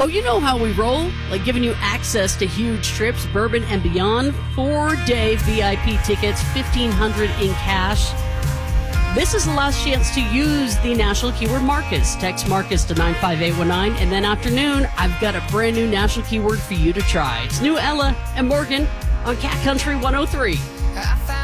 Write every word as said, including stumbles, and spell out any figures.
Oh, you know how we roll, like giving you access to huge trips, bourbon and beyond, four-day V I P tickets, fifteen hundred dollars in cash. This is the last chance to use the national keyword Marcus. Text Marcus to nine five eight one nine, and then afternoon, I've got a brand new national keyword for you to try. It's new Ella and Morgan on Cat Country one oh three.